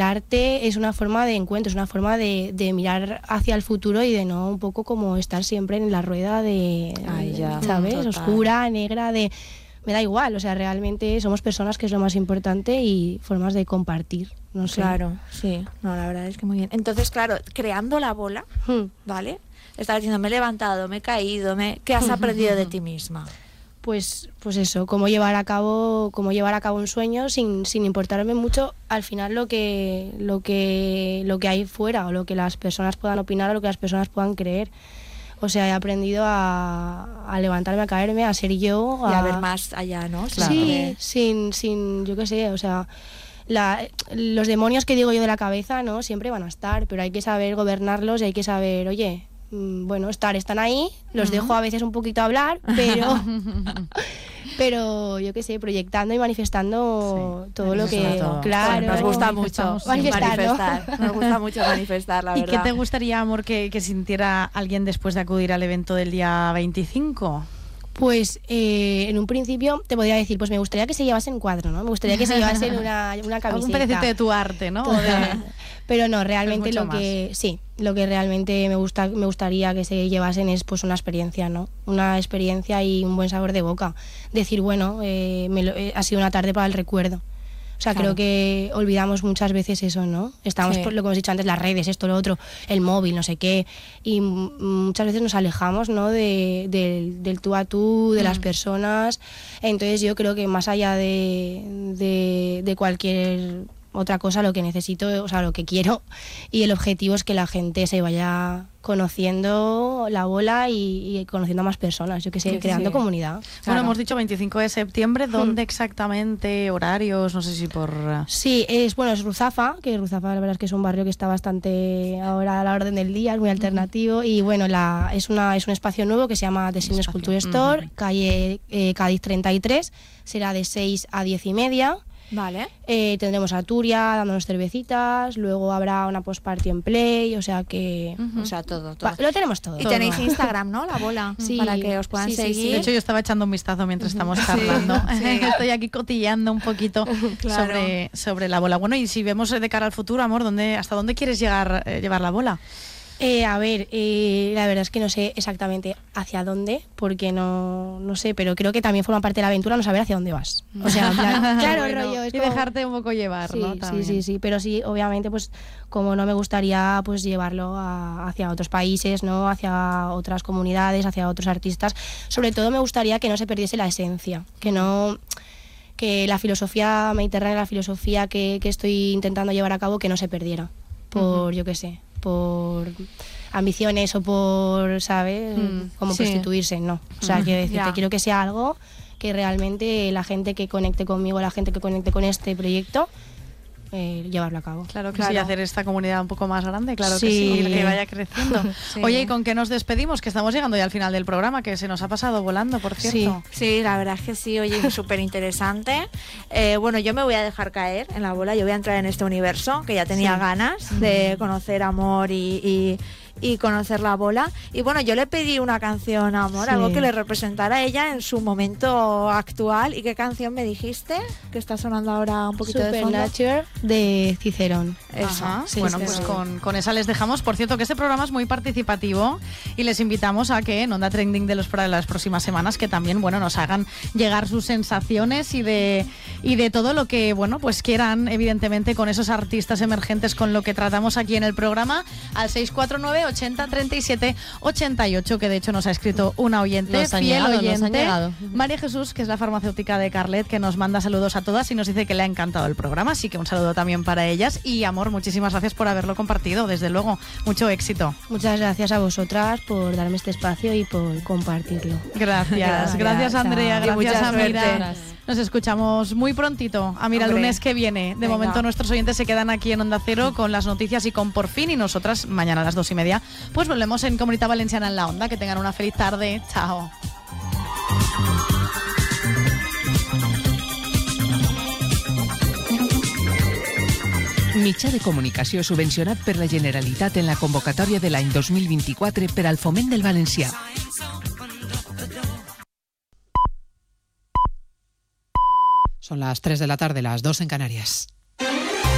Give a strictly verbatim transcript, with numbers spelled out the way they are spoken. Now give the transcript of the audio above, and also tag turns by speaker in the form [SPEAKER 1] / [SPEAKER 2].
[SPEAKER 1] arte es una forma de encuentro, es una forma de, de mirar hacia el futuro y de no un poco como estar siempre en la rueda de,
[SPEAKER 2] Ay, ya,
[SPEAKER 1] ¿sabes?
[SPEAKER 2] total.
[SPEAKER 1] Oscura, negra, de... Me da igual, o sea, realmente somos personas, que es lo más importante, y formas de compartir, no sé.
[SPEAKER 2] Claro, sí. No, la verdad es que muy bien. Entonces, claro, creando la bola,
[SPEAKER 1] Hmm.
[SPEAKER 2] ¿vale? Estabas diciendo, me he levantado, me he caído, me... ¿qué has aprendido de ti misma?
[SPEAKER 1] Pues, pues eso, cómo llevar a cabo, cómo llevar a cabo un sueño sin, sin importarme mucho al final lo que, lo que, lo que hay fuera, o lo que las personas puedan opinar, o lo que las personas puedan creer. O sea, he aprendido a, a levantarme, a caerme, a ser yo.
[SPEAKER 2] A... Y a ver más allá, ¿no?
[SPEAKER 1] Claro. Sí, sin, sin, yo qué sé, o sea, la, los demonios que digo yo de la cabeza, ¿no? Siempre van a estar, pero hay que saber gobernarlos y hay que saber, oye, mmm, bueno, estar, están ahí, los uh-huh. dejo a veces un poquito hablar, pero... pero yo qué sé, proyectando y manifestando sí, todo lo que
[SPEAKER 2] todo.
[SPEAKER 1] Claro,
[SPEAKER 2] nos gusta mucho manifestar, ¿no? Nos gusta mucho manifestar, la
[SPEAKER 3] ¿Y
[SPEAKER 2] verdad.
[SPEAKER 3] qué te gustaría, amor, que, que sintiera alguien después de acudir al evento del día veinticinco?
[SPEAKER 1] Pues eh, en un principio te podría decir, pues me gustaría que se llevasen cuatro, ¿no? Me gustaría que se llevasen una, una camiseta.
[SPEAKER 3] Un pedacito de tu arte, ¿no?
[SPEAKER 1] De... Pero no, realmente lo que más. sí, lo que realmente me gusta, me gustaría que se llevasen es pues una experiencia, ¿no? Una experiencia y un buen sabor de boca. Decir, bueno, eh, me lo, eh, ha sido una tarde para el recuerdo. O sea, claro. Creo que olvidamos muchas veces eso, ¿no? Estamos sí. por lo que hemos dicho antes, las redes, esto, lo otro, el móvil, no sé qué, y muchas veces nos alejamos, ¿no? De, de, del tú a tú, de mm. las personas. Entonces yo creo que más allá de, de, de cualquier otra cosa, lo que necesito, o sea, lo que quiero y el objetivo es que la gente se vaya conociendo la bola y, y conociendo a más personas, yo que sé, sí, creando sí. comunidad.
[SPEAKER 3] Bueno,
[SPEAKER 1] claro.
[SPEAKER 3] Hemos dicho veinticinco de septiembre, ¿dónde hmm. exactamente? ¿Horarios? No sé si por...
[SPEAKER 1] Sí, es bueno, es Ruzafa, que Ruzafa la verdad es que es un barrio que está bastante ahora a la orden del día, es muy alternativo, hmm. y bueno, la, es, una, es un espacio nuevo que se llama The Signes Culture Store, hmm. calle eh, Cádiz treinta y tres, será de seis a diez y media.
[SPEAKER 2] Vale.
[SPEAKER 1] Eh, tendremos a Turia dándonos cervecitas, luego habrá una post-party en Play, o sea que...
[SPEAKER 2] Uh-huh. O sea, todo, todo.
[SPEAKER 1] Va, lo tenemos todo.
[SPEAKER 2] Y
[SPEAKER 1] todo.
[SPEAKER 2] tenéis Instagram, ¿no? La bola,
[SPEAKER 1] sí,
[SPEAKER 2] para que os puedan
[SPEAKER 1] sí,
[SPEAKER 2] seguir.
[SPEAKER 1] Sí, sí.
[SPEAKER 3] De hecho, yo estaba echando un vistazo mientras uh-huh. estamos charlando. Sí, sí. Estoy aquí cotilleando un poquito claro. sobre, sobre la bola. Bueno, y si vemos de cara al futuro, amor, ¿dónde, ¿hasta dónde quieres llegar, eh, llevar la bola?
[SPEAKER 1] Eh, a ver, eh, la verdad es que no sé exactamente hacia dónde, porque no, no sé, pero creo que también forma parte de la aventura no saber hacia dónde vas. O sea, en plan, claro,
[SPEAKER 3] bueno,
[SPEAKER 1] rollo. Es
[SPEAKER 3] y
[SPEAKER 1] como...
[SPEAKER 3] dejarte un poco llevar,
[SPEAKER 1] sí,
[SPEAKER 3] ¿no?
[SPEAKER 1] Sí, sí, sí, pero sí, obviamente, pues como no me gustaría pues llevarlo a, hacia otros países, ¿no? Hacia otras comunidades, hacia otros artistas. Sobre todo me gustaría que no se perdiese la esencia, que no... que la filosofía mediterránea, la filosofía que, que estoy intentando llevar a cabo, que no se perdiera, por, uh-huh. yo qué sé, por ambiciones o por, ¿sabes? Mm, como sí. prostituirse, no. O sea, mm, quiero decirte, yeah. quiero que sea algo que realmente la gente que conecte conmigo, la gente que conecte con este proyecto, eh, llevarlo a cabo.
[SPEAKER 3] Claro que
[SPEAKER 1] claro.
[SPEAKER 3] sí, hacer esta comunidad un poco más grande, claro
[SPEAKER 1] sí.
[SPEAKER 3] que sí, que vaya creciendo.
[SPEAKER 2] Sí.
[SPEAKER 3] Oye, ¿y con qué nos despedimos? Que estamos llegando ya al final del programa, que se nos ha pasado volando, por cierto.
[SPEAKER 2] Sí, sí, la verdad es que sí, oye, súper interesante. Eh, bueno, yo me voy a dejar caer en la bola, yo voy a entrar en este universo, que ya tenía sí. ganas de conocer amor y... y y conocer la bola. Y bueno, yo le pedí una canción a Amor, sí. algo que le representara a ella en su momento actual. ¿Y qué canción me dijiste? Que está sonando ahora un poquito de fondo.
[SPEAKER 1] Supernatural de Cicerón.
[SPEAKER 2] Eso.
[SPEAKER 3] Sí, bueno, pues con, con esa les dejamos. Por cierto, que este programa es muy participativo y les invitamos a que en Onda Trending de los para las próximas semanas que también, bueno, nos hagan llegar sus sensaciones y de y de todo lo que, bueno, pues quieran, evidentemente, con esos artistas emergentes con lo que tratamos aquí en el programa al seis cuatro nueve ochenta treinta y siete ochenta y ocho, que de hecho nos ha escrito una oyente,
[SPEAKER 4] nos
[SPEAKER 3] fiel
[SPEAKER 4] llegado,
[SPEAKER 3] oyente, María Jesús, que es la farmacéutica de Carlet, que nos manda saludos a todas y nos dice que le ha encantado el programa, así que un saludo también para ellas. Y Amor, muchísimas gracias por haberlo compartido, desde luego, mucho éxito.
[SPEAKER 1] Muchas gracias a vosotras por darme este espacio y por compartirlo.
[SPEAKER 3] Gracias, gracias, gracias Andrea, gracias Amira. Nos escuchamos muy prontito, a mira el lunes que viene. De Venga. momento nuestros oyentes se quedan aquí en Onda Cero con las noticias y con Por Fin, y nosotras mañana a las dos y media pues volvemos en Comunidad Valenciana en la Onda. Que tengan una feliz tarde, chao.
[SPEAKER 5] Mitjà de comunicació subvencionat per la Generalitat en la convocatòria de l'any dos mil vint-i-quatre per al foment del valencià.
[SPEAKER 6] Son las tres de la tarde, las dos en Canarias.